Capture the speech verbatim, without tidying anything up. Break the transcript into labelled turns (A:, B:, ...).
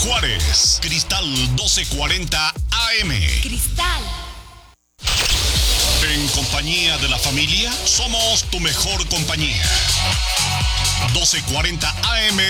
A: Juárez. Cristal doce cuarenta A M.
B: Cristal.
A: En compañía de la familia, somos tu mejor compañía. doce cuarenta A M